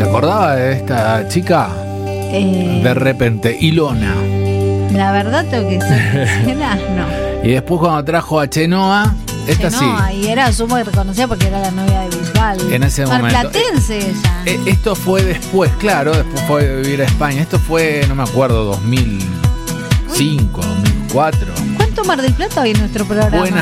¿Se acordaba de esta chica? De repente, Ilona. La verdad tengo que ser sincera, no. Y después cuando trajo a Chenoa, esta Chenoa, sí. Y era súper reconocida porque era la novia de Bisbal. En ese momento. Marplatense ella. Esto fue después, claro, después fue a vivir a España. Esto fue, no me acuerdo, 2005, 2004. ¿Cuánto Mar del Plata hoy en nuestro programa? Buena